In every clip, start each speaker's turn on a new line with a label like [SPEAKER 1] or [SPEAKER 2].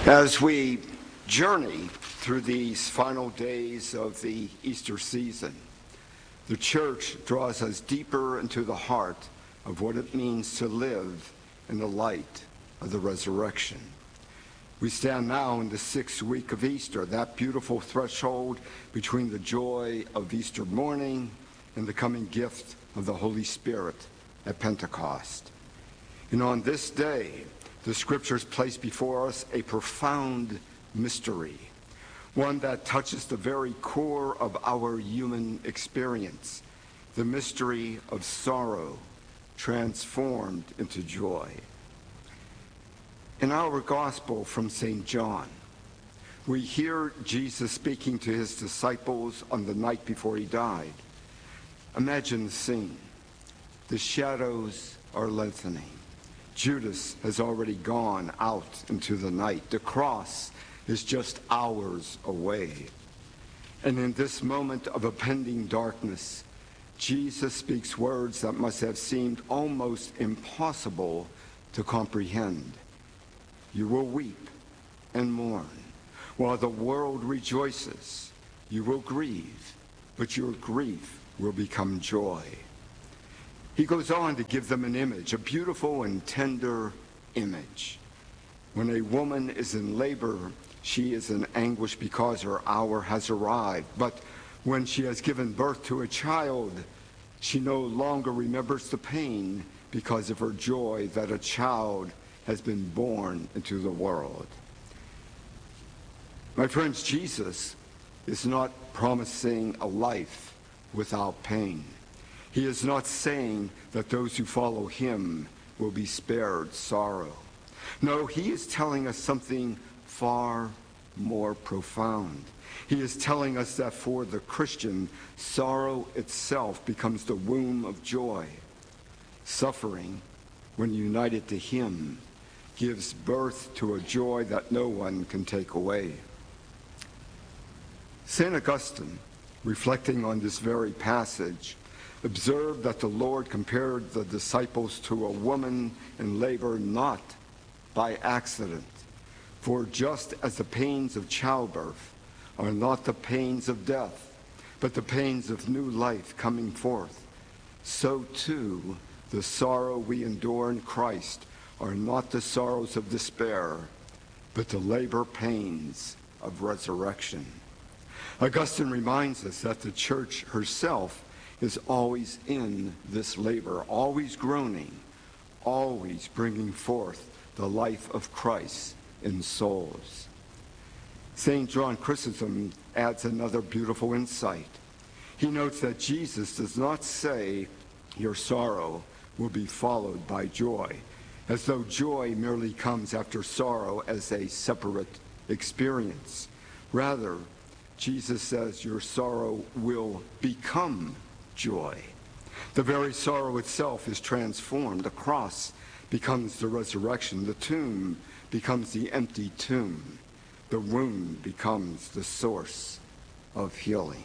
[SPEAKER 1] As we journey through these final days of the Easter season, the church draws us deeper into the heart of what it means to live in the light of the resurrection. We stand now in the 6th week of Easter, that beautiful threshold between the joy of Easter morning and the coming gift of the Holy Spirit at Pentecost. And on this day, the Scriptures place before us a profound mystery, one that touches the very core of our human experience, the mystery of sorrow transformed into joy. In our Gospel from St. John, we hear Jesus speaking to his disciples on the night before he died. Imagine the scene. The shadows are lengthening. Judas has already gone out into the night. The cross is just hours away. And in this moment of impending darkness, Jesus speaks words that must have seemed almost impossible to comprehend. You will weep and mourn. While the world rejoices, you will grieve, but your grief will become joy. He goes on to give them an image, a beautiful and tender image. When a woman is in labor, she is in anguish because her hour has arrived. But when she has given birth to a child, she no longer remembers the pain because of her joy that a child has been born into the world. My friends, Jesus is not promising a life without pain. He is not saying that those who follow him will be spared sorrow. No, he is telling us something far more profound. He is telling us that for the Christian, sorrow itself becomes the womb of joy. Suffering, when united to him, gives birth to a joy that no one can take away. St. Augustine, reflecting on this very passage, observed that the Lord compared the disciples to a woman in labor not by accident. For just as the pains of childbirth are not the pains of death, but the pains of new life coming forth, so too the sorrow we endure in Christ are not the sorrows of despair, but the labor pains of resurrection. Augustine reminds us that the church herself is always in this labor, always groaning, always bringing forth the life of Christ in souls. St. John Chrysostom adds another beautiful insight. He notes that Jesus does not say, your sorrow will be followed by joy, as though joy merely comes after sorrow as a separate experience. Rather, Jesus says your sorrow will become joy. The very sorrow itself is transformed. The cross becomes the resurrection. The tomb becomes the empty tomb. The wound becomes the source of healing.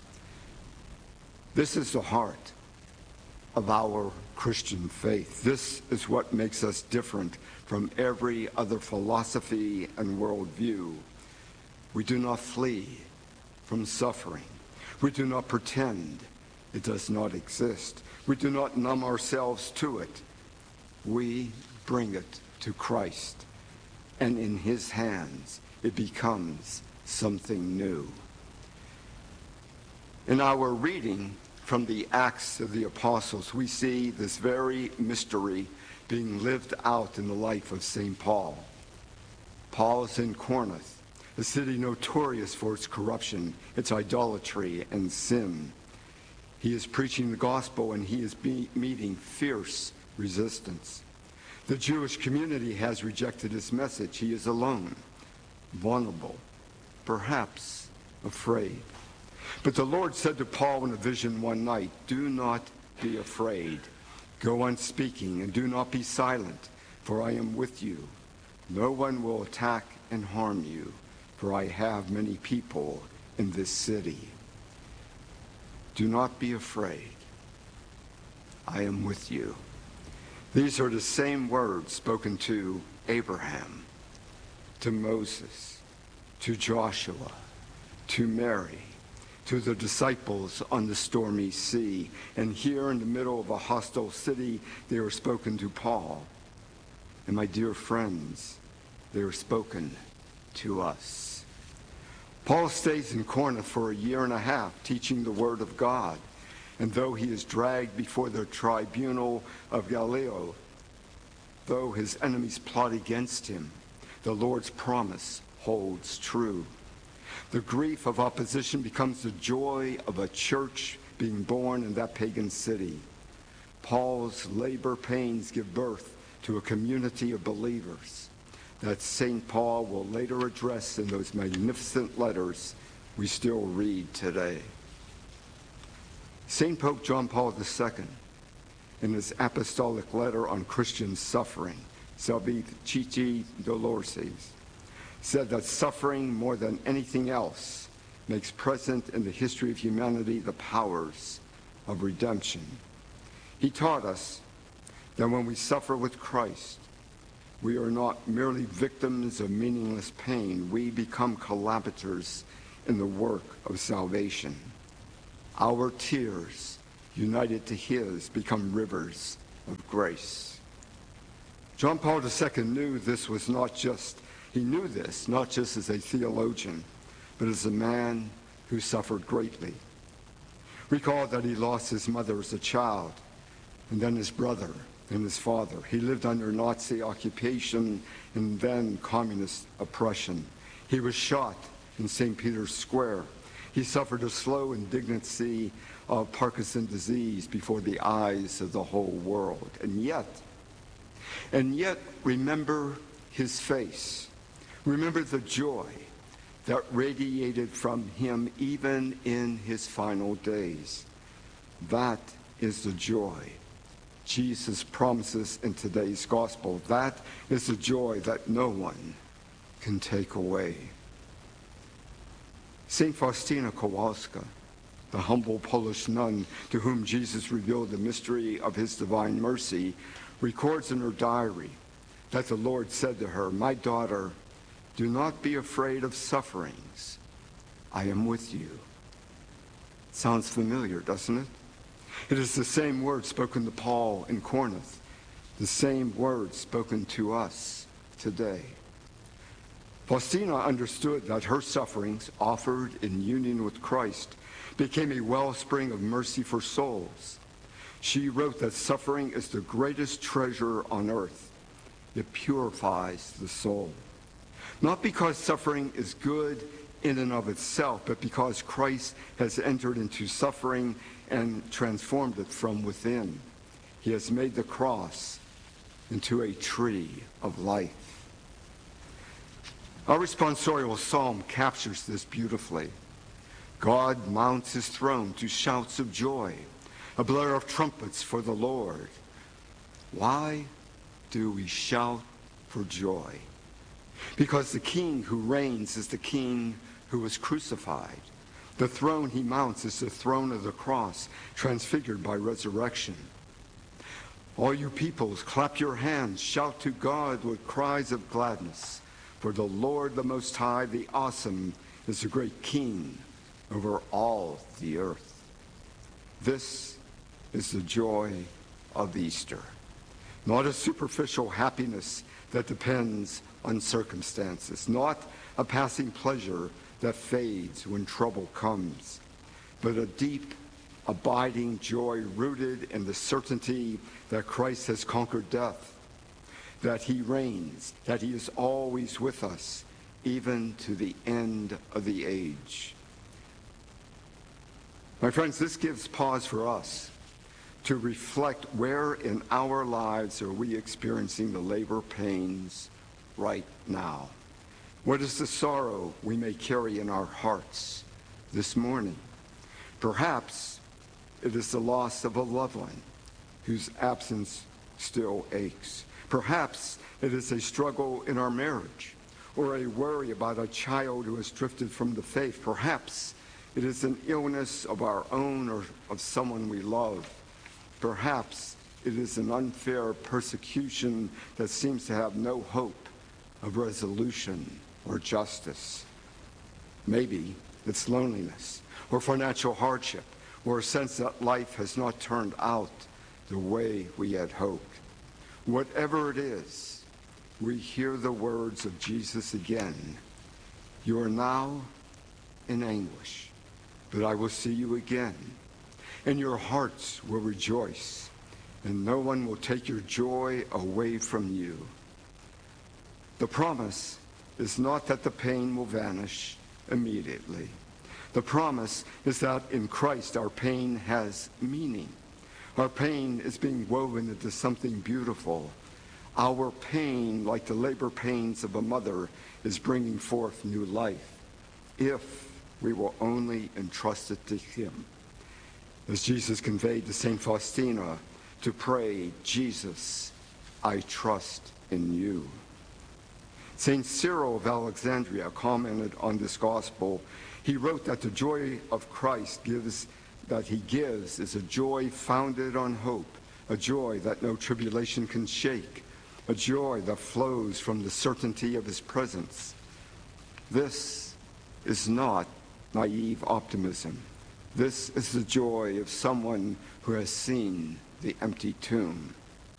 [SPEAKER 1] This is the heart of our Christian faith. This is what makes us different from every other philosophy and worldview. We do not flee from suffering. We do not pretend it does not exist. We do not numb ourselves to it. We bring it to Christ, and in his hands it becomes something new. In our reading from the Acts of the Apostles, we see this very mystery being lived out in the life of St. Paul. Paul is in Corinth, a city notorious for its corruption, its idolatry, and sin. He is preaching the gospel, and he is meeting fierce resistance. The Jewish community has rejected his message. He is alone, vulnerable, perhaps afraid. But the Lord said to Paul in a vision one night, do not be afraid. Go on speaking, and do not be silent, for I am with you. No one will attack and harm you, for I have many people in this city. Do not be afraid. I am with you. These are the same words spoken to Abraham. to Moses, to Joshua, to Mary, to the disciples on the stormy sea. And here in the middle of a hostile city, they were spoken to Paul. And my dear friends, they were spoken to us. Paul stays in Corinth for a year and a half, teaching the word of God. And though he is dragged before the tribunal of Gallio, though his enemies plot against him, the Lord's promise holds true. The grief of opposition becomes the joy of a church being born in that pagan city. Paul's labor pains give birth to a community of believers that St. Paul will later address in those magnificent letters we still read today. St. Pope John Paul II, in his apostolic letter on Christian suffering, Salvifici Doloris, said that suffering more than anything else makes present in the history of humanity the powers of redemption. He taught us that when we suffer with Christ, we are not merely victims of meaningless pain. We become collaborators in the work of salvation. Our tears, united to his, become rivers of grace. John Paul II knew this was not just as a theologian, but as a man who suffered greatly. Recall that he lost his mother as a child, and then his brother and his father. He lived under Nazi occupation and then communist oppression. He was shot in St. Peter's Square. He suffered a slow indignancy of Parkinson's disease before the eyes of the whole world. And yet, remember his face. Remember the joy that radiated from him even in his final days. That is the joy Jesus promises in today's gospel. That is the joy that no one can take away. St. Faustina Kowalska, the humble Polish nun to whom Jesus revealed the mystery of his divine mercy, records in her diary that the Lord said to her, "My daughter, do not be afraid of sufferings. I am with you." Sounds familiar, doesn't it? It is the same words spoken to Paul in Corinth, the same words spoken to us today. Faustina understood that her sufferings, offered in union with Christ, became a wellspring of mercy for souls. She wrote that suffering is the greatest treasure on earth. It purifies the soul. Not because suffering is good in and of itself, but because Christ has entered into suffering and transformed it from within. He has made the cross into a tree of life. Our responsorial psalm captures this beautifully. God mounts his throne to shouts of joy, a blare of trumpets for the Lord. Why do we shout for joy? Because the King who reigns is the King who was crucified. The throne he mounts is the throne of the cross, transfigured by resurrection. All you peoples, clap your hands, shout to God with cries of gladness. For the Lord, the Most High, the Awesome, is the great King over all the earth. This is the joy of Easter. Not a superficial happiness that depends on circumstances, not a passing pleasure that fades when trouble comes, but a deep, abiding joy rooted in the certainty that Christ has conquered death, that he reigns, that he is always with us, even to the end of the age. My friends, this gives pause for us to reflect where in our lives are we experiencing the labor pains right now. What is the sorrow we may carry in our hearts this morning? Perhaps it is the loss of a loved one whose absence still aches. Perhaps it is a struggle in our marriage or a worry about a child who has drifted from the faith. Perhaps it is an illness of our own or of someone we love. Perhaps it is an unfair persecution that seems to have no hope of resolution or justice. Maybe it's loneliness or financial hardship or a sense that life has not turned out the way we had hoped. Whatever it is, we hear the words of Jesus again. You are now in anguish, but I will see you again, and your hearts will rejoice, and no one will take your joy away from you. The promise is not that the pain will vanish immediately. The promise is that in Christ our pain has meaning. Our pain is being woven into something beautiful. Our pain, like the labor pains of a mother, is bringing forth new life, if we will only entrust it to him. As Jesus conveyed to St. Faustina to pray, Jesus, I trust in you. St. Cyril of Alexandria commented on this gospel. He wrote that the joy of Christ gives is a joy founded on hope, a joy that no tribulation can shake, a joy that flows from the certainty of his presence. This is not naive optimism. This is the joy of someone who has seen the empty tomb.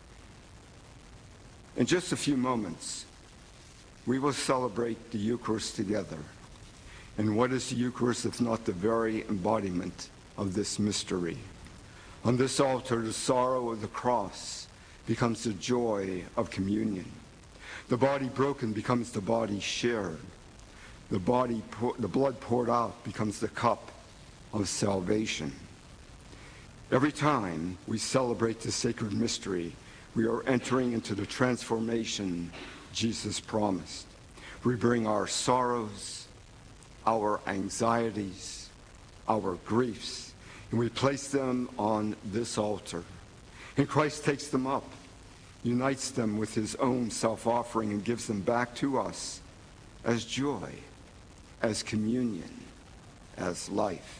[SPEAKER 1] In just a few moments, we will celebrate the Eucharist together. And what is the Eucharist if not the very embodiment of this mystery? On this altar, the sorrow of the cross becomes the joy of communion. The body broken becomes the body shared. The blood poured out becomes the cup of salvation. Every time we celebrate this sacred mystery, we are entering into the transformation Jesus promised. We bring our sorrows, our anxieties, our griefs, and we place them on this altar. And Christ takes them up, unites them with his own self-offering, and gives them back to us as joy, as communion, as life.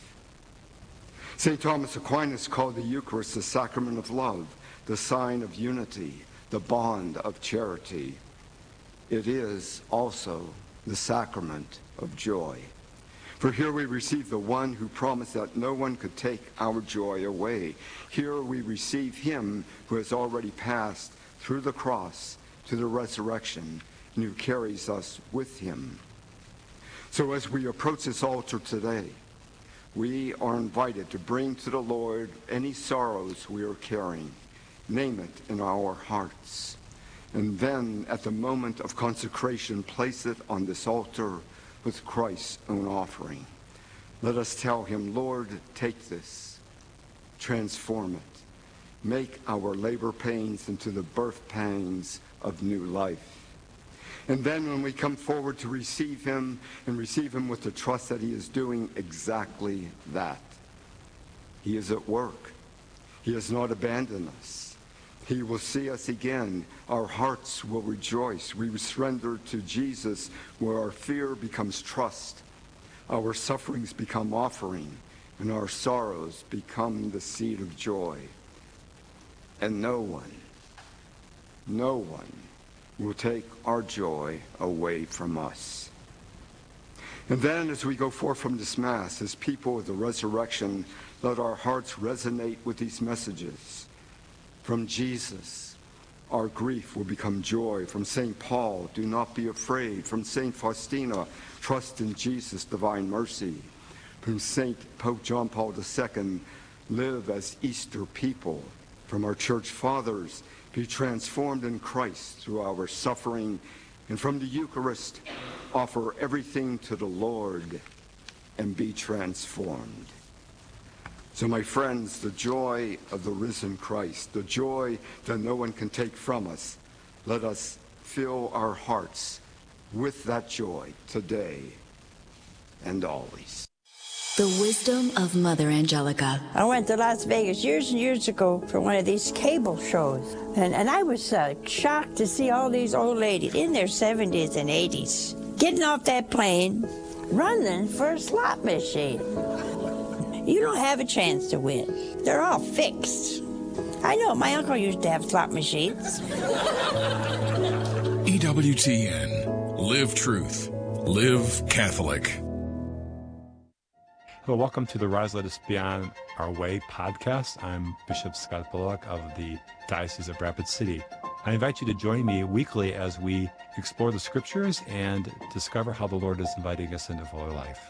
[SPEAKER 1] St. Thomas Aquinas called the Eucharist the sacrament of love, the sign of unity, the bond of charity. It is also the sacrament of joy. For here we receive the one who promised that no one could take our joy away. Here we receive him who has already passed through the cross to the resurrection and who carries us with him. So as we approach this altar today, we are invited to bring to the Lord any sorrows we are carrying. Name it in our hearts. And then at the moment of consecration, place it on this altar with Christ's own offering. Let us tell him, Lord, take this, transform it, make our labor pains into the birth pangs of new life. And then when we come forward to receive him, and receive him with the trust that he is doing exactly that. He is at work. He has not abandoned us. He will see us again. Our hearts will rejoice. We surrender to Jesus where our fear becomes trust. Our sufferings become offering, and our sorrows become the seed of joy. And no one will take our joy away from us. And then as we go forth from this Mass, as people of the resurrection, let our hearts resonate with these messages. From Jesus, our grief will become joy. From St. Paul, do not be afraid. From St. Faustina, trust in Jesus' divine mercy. From St. Pope John Paul II, live as Easter people. From our church fathers, be transformed in Christ through our suffering. And from the Eucharist, offer everything to the Lord and be transformed. So my friends, the joy of the risen Christ, the joy that no one can take from us, let us fill our hearts with that joy today and always.
[SPEAKER 2] The wisdom of Mother Angelica.
[SPEAKER 3] I went to Las Vegas years and years ago for one of these cable shows, and I was shocked to see all these old ladies in their 70s and 80s getting off that plane, running for a slot machine. You don't have a chance to win. They're all fixed. I know, my uncle used to have slot machines.
[SPEAKER 4] EWTN. Live truth. Live Catholic.
[SPEAKER 5] Hello, welcome to the Rise Let Us Beyond Our Way podcast. I'm Bishop Scott Bullock of the Diocese of Rapid City. I invite you to join me weekly as we explore the scriptures and discover how the Lord is inviting us into fuller life.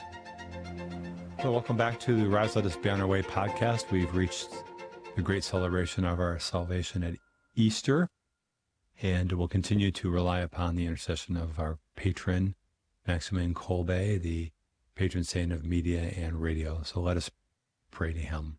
[SPEAKER 5] So welcome back to the Rise Let Us Beyond Our Way podcast. We've reached the great celebration of our salvation at Easter, and we'll continue to rely upon the intercession of our patron, Maximilian Kolbe, the patron saint of media and radio. So let us pray to him.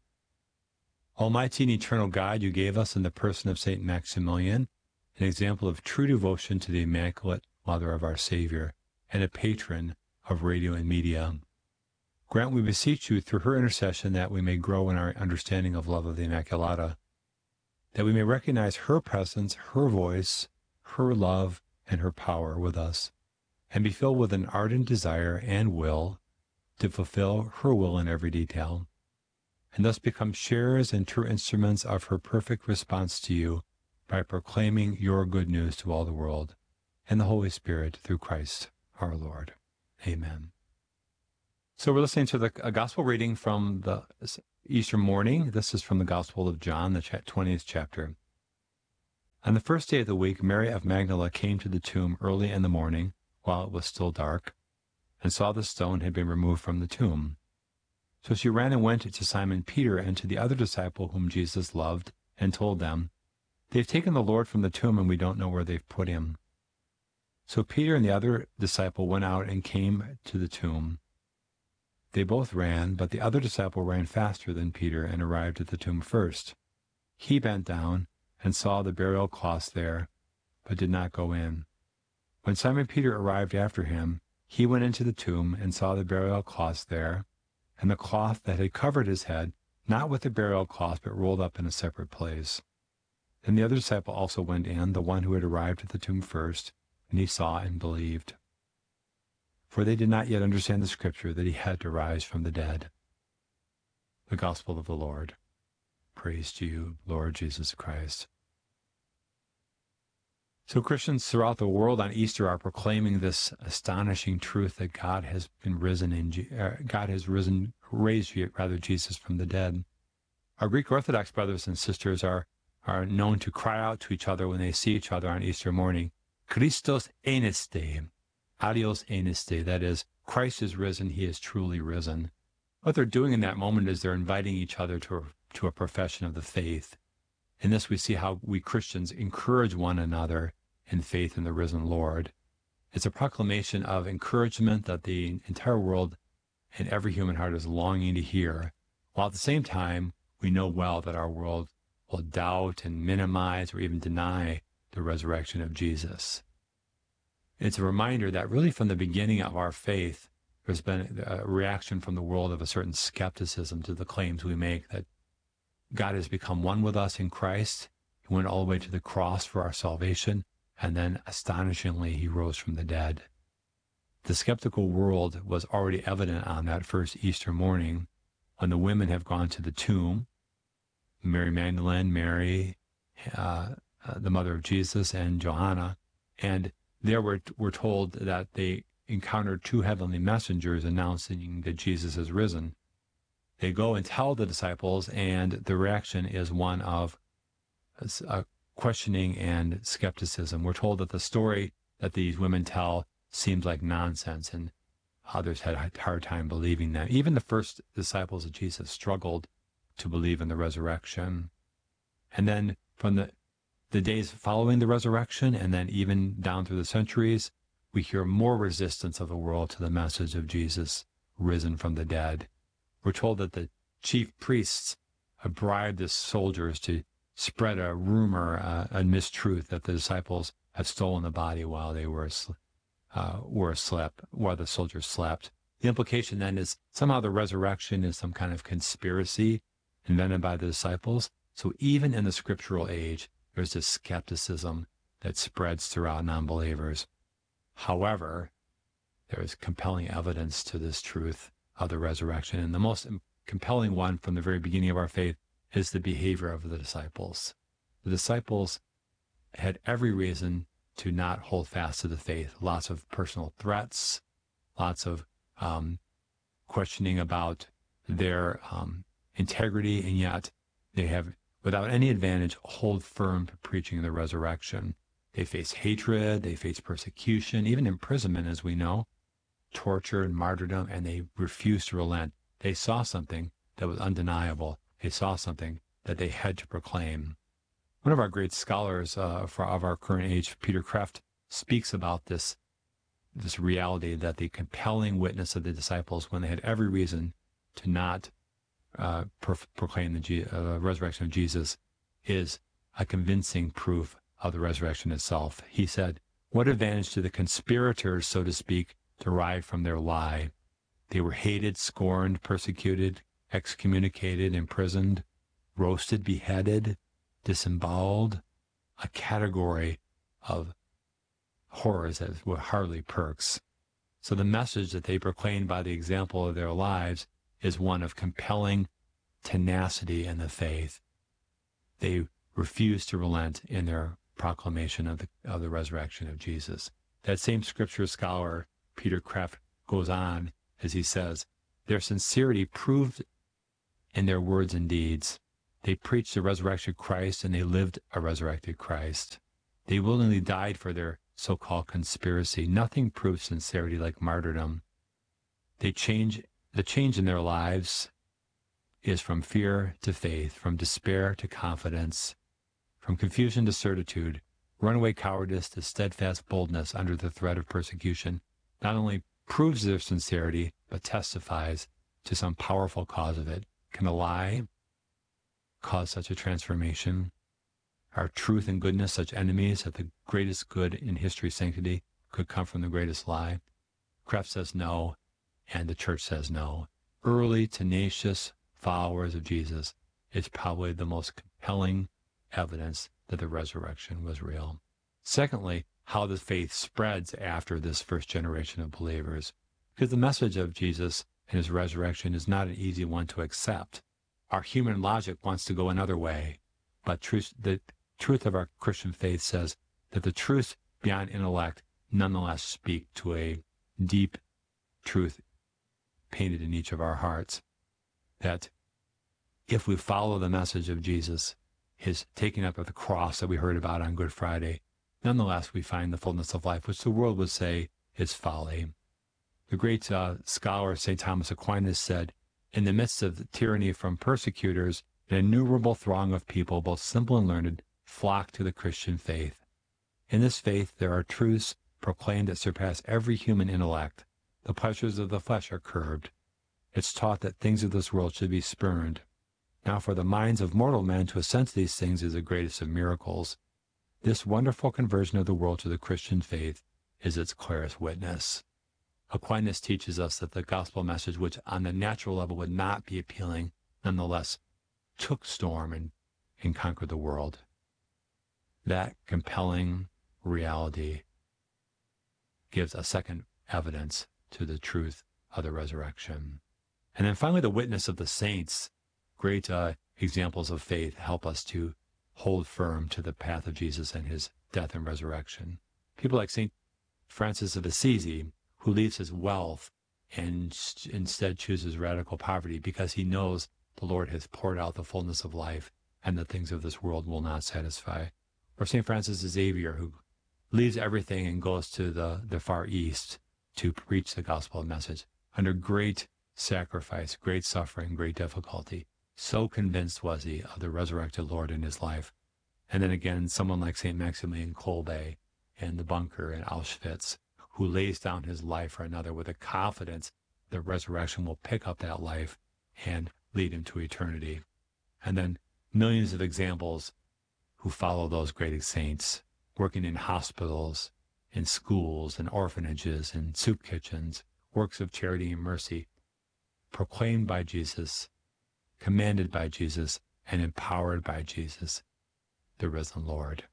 [SPEAKER 5] Almighty and eternal God, you gave us in the person of Saint Maximilian an example of true devotion to the Immaculate Mother of our Savior and a patron of radio and media. Grant, we beseech you, through her intercession, that we may grow in our understanding of love of the Immaculata, that we may recognize her presence, her voice, her love, and her power with us, and be filled with an ardent desire and will to fulfill her will in every detail, and thus become sharers and true instruments of her perfect response to you by proclaiming your good news to all the world, and the Holy Spirit through Christ our Lord. Amen. So we're listening to the gospel reading from the Easter morning. This is from the Gospel of John, the 20th chapter. On the first day of the week, Mary of Magdala came to the tomb early in the morning, while it was still dark, and saw the stone had been removed from the tomb. So she ran and went to Simon Peter and to the other disciple whom Jesus loved, and told them, "They've taken the Lord from the tomb, and we don't know where they've put him." So Peter and the other disciple went out and came to the tomb. They both ran, but the other disciple ran faster than Peter and arrived at the tomb first. He bent down and saw the burial cloths there, but did not go in. When Simon Peter arrived after him, he went into the tomb and saw the burial cloths there, and the cloth that had covered his head, not with the burial cloth, but rolled up in a separate place. Then the other disciple also went in, the one who had arrived at the tomb first, and he saw and believed. For they did not yet understand the scripture that he had to rise from the dead. The Gospel of the Lord. Praise to you, Lord Jesus Christ. So Christians throughout the world on Easter are proclaiming this astonishing truth that God has been raised Jesus from the dead. Our Greek Orthodox brothers and sisters are known to cry out to each other when they see each other on Easter morning, Christos eneste, Adios eneste, that is, Christ is risen, he is truly risen. What they're doing in that moment is they're inviting each other to a profession of the faith. In this we see how we Christians encourage one another in faith in the risen Lord. It's a proclamation of encouragement that the entire world and every human heart is longing to hear, while at the same time we know well that our world will doubt and minimize or even deny the resurrection of Jesus. It's a reminder that really from the beginning of our faith, there's been a reaction from the world of a certain skepticism to the claims we make that God has become one with us in Christ. He went all the way to the cross for our salvation, and then astonishingly, he rose from the dead. The skeptical world was already evident on that first Easter morning when the women have gone to the tomb, Mary Magdalene, Mary, the mother of Jesus, and Johanna, and there we're told that they encountered two heavenly messengers announcing that Jesus is risen. They go and tell the disciples, and the reaction is one of questioning and skepticism. We're told that the story that these women tell seems like nonsense, and others had a hard time believing them. Even the first disciples of Jesus struggled to believe in the resurrection. And then from the days following the resurrection, and then even down through the centuries, we hear more resistance of the world to the message of Jesus risen from the dead. We're told that the chief priests have bribed the soldiers to spread a rumor, a mistruth that the disciples had stolen the body while they were asleep, while the soldiers slept. The implication then is somehow the resurrection is some kind of conspiracy invented by the disciples. So even in the scriptural age, there's this skepticism that spreads throughout non-believers. However, there is compelling evidence to this truth of the resurrection. And the most compelling one from the very beginning of our faith is the behavior of the disciples. The disciples had every reason to not hold fast to the faith. Lots of personal threats, lots of questioning about their integrity, and yet they have, without any advantage, hold firm to preaching the resurrection. They face hatred, they face persecution, even imprisonment, as we know, torture and martyrdom, and they refuse to relent. They saw something that was undeniable. They saw something that they had to proclaim. One of our great scholars of our current age, Peter Kreeft, speaks about this reality that the compelling witness of the disciples, when they had every reason to not proclaim the resurrection of Jesus, is a convincing proof of the resurrection itself. He said, "What advantage do the conspirators, so to speak, derive from their lie? They were hated, scorned, persecuted, excommunicated, imprisoned, roasted, beheaded, disemboweled, a category of horrors that were hardly perks." So the message that they proclaimed by the example of their lives is one of compelling tenacity in the faith. They refused to relent in their proclamation of the resurrection of Jesus. That same scripture scholar, Peter Kreeft, goes on as he says, "Their sincerity proved in their words and deeds. They preached the resurrected Christ, and they lived a resurrected Christ. They willingly died for their so-called conspiracy. Nothing proves sincerity like martyrdom. The change in their lives is from fear to faith, from despair to confidence, from confusion to certitude, runaway cowardice to steadfast boldness under the threat of persecution. Not only proves their sincerity, but testifies to some powerful cause of it." Can a lie cause such a transformation? Are truth and goodness such enemies that the greatest good in history's sanctity could come from the greatest lie? Kreeft says no, and the church says no. Early, tenacious followers of Jesus is probably the most compelling evidence that the resurrection was real. Secondly, how the faith spreads after this first generation of believers. Because the message of Jesus and his resurrection is not an easy one to accept. Our human logic wants to go another way, but the truth of our Christian faith says that the truths beyond intellect nonetheless speak to a deep truth painted in each of our hearts, that if we follow the message of Jesus, his taking up of the cross that we heard about on Good Friday, nonetheless we find the fullness of life, which the world would say is folly. The great scholar St. Thomas Aquinas said, "In the midst of the tyranny from persecutors, an innumerable throng of people, both simple and learned, flock to the Christian faith. In this faith there are truths proclaimed that surpass every human intellect. The pleasures of the flesh are curbed. It's taught that things of this world should be spurned. Now for the minds of mortal men to assent to these things is the greatest of miracles. This wonderful conversion of the world to the Christian faith is its clearest witness." Aquinas teaches us that the gospel message, which on the natural level would not be appealing, nonetheless took storm and conquered the world. That compelling reality gives a second evidence to the truth of the resurrection. And then finally, the witness of the saints. Great examples of faith help us to hold firm to the path of Jesus and his death and resurrection. People like St. Francis of Assisi, who leaves his wealth and instead chooses radical poverty because he knows the Lord has poured out the fullness of life and the things of this world will not satisfy. Or St. Francis Xavier, who leaves everything and goes to the Far East to preach the gospel message under great sacrifice, great suffering, great difficulty. So convinced was he of the resurrected Lord in his life. And then again, someone like St. Maximilian Kolbe in the bunker in Auschwitz, who lays down his life for another with a confidence the resurrection will pick up that life and lead him to eternity. And then millions of examples who follow those great saints, working in hospitals, in schools, in orphanages, in soup kitchens, works of charity and mercy, proclaimed by Jesus, commanded by Jesus, and empowered by Jesus, the risen Lord.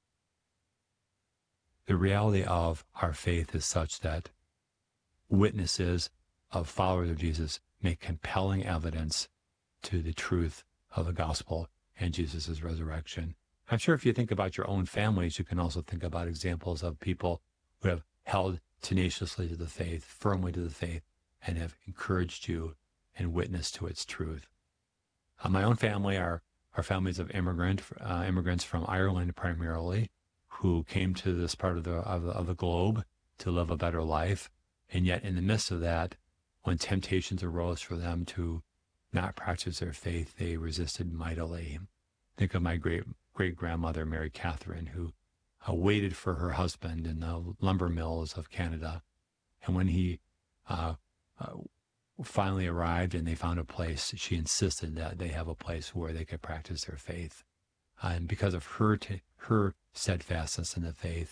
[SPEAKER 5] The reality of our faith is such that witnesses of followers of Jesus make compelling evidence to the truth of the gospel and Jesus' resurrection. I'm sure if you think about your own families, you can also think about examples of people who have held tenaciously to the faith, firmly to the faith, and have encouraged you and witnessed to its truth. My own family are families of immigrants from Ireland primarily, who came to this part of the globe to live a better life. And yet in the midst of that, when temptations arose for them to not practice their faith, they resisted mightily. Think of my great-grandmother, Mary Catherine, who waited for her husband in the lumber mills of Canada. And when he finally arrived and they found a place, she insisted that they have a place where they could practice their faith. And because of her steadfastness in the faith,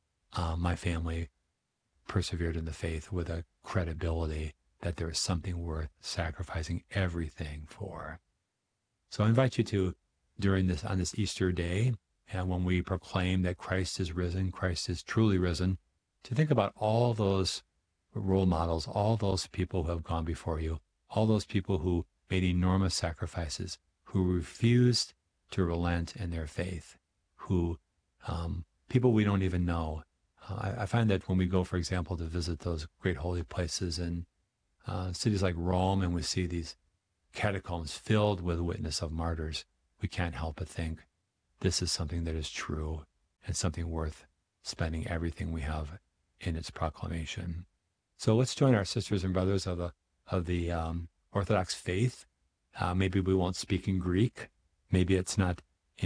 [SPEAKER 5] my family persevered in the faith with a credibility that there is something worth sacrificing everything for. So I invite you to, on this Easter day, and when we proclaim that Christ is risen, Christ is truly risen, to think about all those role models, all those people who have gone before you, all those people who made enormous sacrifices, who refused to relent in their faith, who people we don't even know. I find that when we go, for example, to visit those great holy places in cities like Rome, and we see these catacombs filled with witness of martyrs, we can't help but think this is something that is true and something worth spending everything we have in its proclamation. So let's join our sisters and brothers of the Orthodox faith. Maybe we won't speak in Greek. Maybe it's not,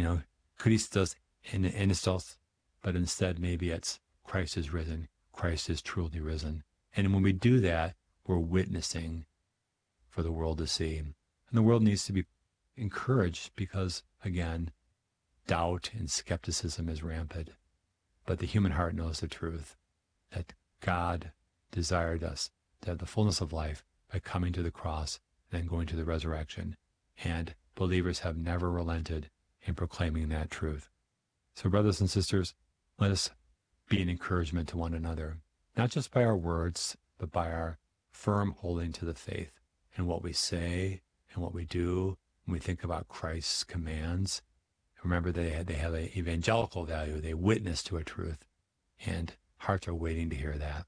[SPEAKER 5] Christos Anistos, but instead maybe it's Christ is risen. Christ is truly risen. And when we do that, we're witnessing for the world to see. And the world needs to be encouraged because, again, doubt and skepticism is rampant. But the human heart knows the truth, that God desired us to have the fullness of life by coming to the cross and then going to the resurrection. And believers have never relented in proclaiming that truth. So brothers and sisters, let us be an encouragement to one another, not just by our words, but by our firm holding to the faith and what we say and what we do when we think about Christ's commands. Remember, they have an evangelical value. They witness to a truth, and hearts are waiting to hear that.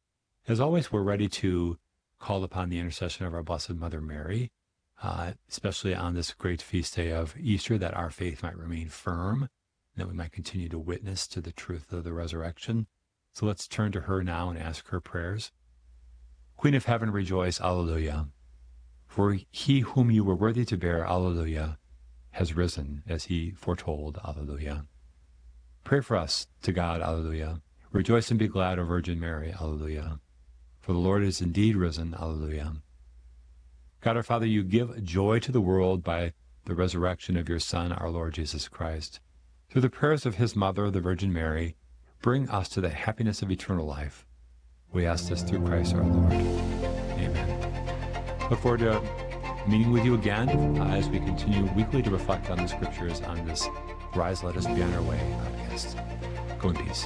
[SPEAKER 5] As always, we're ready to call upon the intercession of our Blessed Mother Mary, especially on this great feast day of Easter, that our faith might remain firm, and that we might continue to witness to the truth of the resurrection. So let's turn to her now and ask her prayers. Queen of Heaven, rejoice, Alleluia. For he whom you were worthy to bear, Alleluia, has risen, as he foretold, Alleluia. Pray for us to God, Alleluia. Rejoice and be glad, O Virgin Mary, Alleluia. For the Lord is indeed risen, Alleluia. God our Father, you give joy to the world by the resurrection of your Son, our Lord Jesus Christ. Through the prayers of his mother, the Virgin Mary, bring us to the happiness of eternal life. We ask this through Christ our Lord. Amen. Look forward to meeting with you again as we continue weekly to reflect on the Scriptures on this Rise, Let Us Be on Our Way podcast. Go in peace.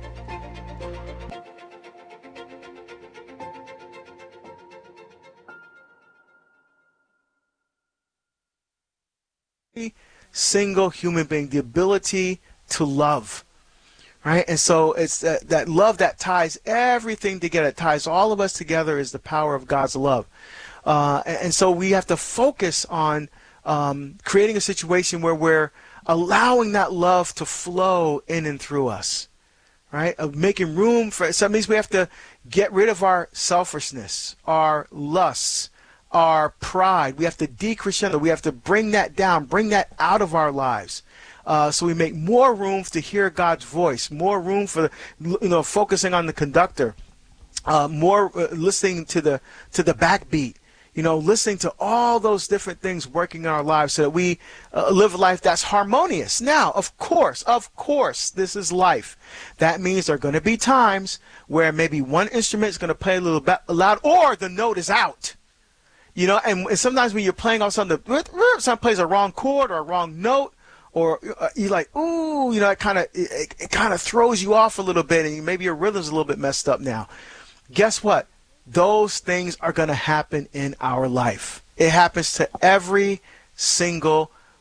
[SPEAKER 6] Single human being, the ability to love, right? And so it's that love that ties everything together, it ties all of us together, is the power of God's love. And so we have to focus on creating a situation where we're allowing that love to flow in and through us, right? Of making room for it. So that means we have to get rid of our selfishness, our lusts, our pride. We have to decrescendo. We have to bring that down, bring that out of our lives. So we make more room to hear God's voice, more room for, focusing on the conductor, more listening to the backbeat, listening to all those different things working in our lives so that we live a life that's harmonious. Now, of course, this is life. That means there are going to be times where maybe one instrument is going to play a little bit loud, or the note is out. And sometimes when you're playing off something, someone plays a wrong chord or a wrong note, or you're like, ooh, it kind of throws you off a little bit, and maybe your rhythm's a little bit messed up now. Guess what? Those things are going to happen in our life. It happens to every single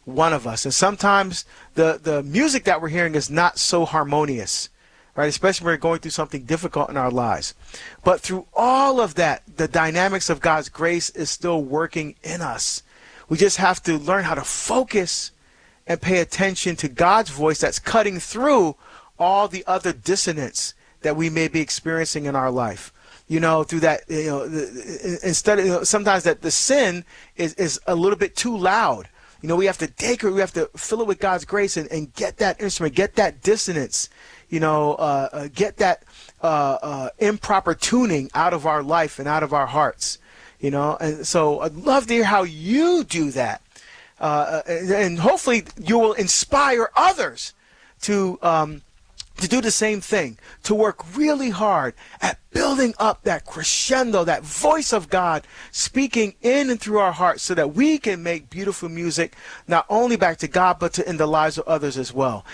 [SPEAKER 6] one of us. And sometimes the music that we're hearing is not so harmonious, right? Especially when we're going through something difficult in our lives. But through all of that, the dynamics of God's grace is still working in us. We just have to learn how to focus and pay attention to God's voice that's cutting through all the other dissonance that we may be experiencing in our life. Through that, instead of, sometimes that the sin is a little bit too loud. We have to we have to fill it with God's grace and get that instrument, get that dissonance, get that improper tuning out of our life and out of our hearts, And so I'd love to hear how you do that. And hopefully you will inspire others to do the same thing, to work really hard at building up that crescendo, that voice of God speaking in and through our hearts so that we can make beautiful music, not only back to God, but in the lives of others as well.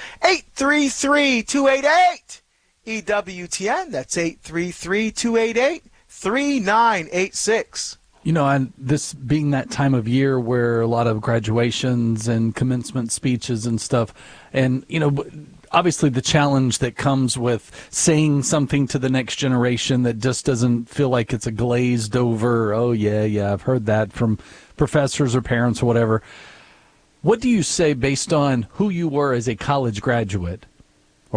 [SPEAKER 6] 833-288 EWTN. That's 833-288-3986.
[SPEAKER 7] And this being that time of year where a lot of graduations and commencement speeches and stuff, and, obviously the challenge that comes with saying something to the next generation that just doesn't feel like it's a glazed over, oh, yeah, I've heard that from professors or parents or whatever. What do you say based on who you were as a college graduate